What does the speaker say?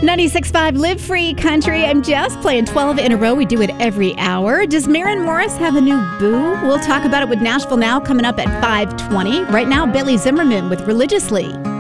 96.5 Live Free Country. I'm just playing 12 in a row. We do it every hour. Does Maren Morris have a new boo? We'll talk about it with Nashville Now coming up at 5:20. Right now, Billy Zimmerman with Religiously.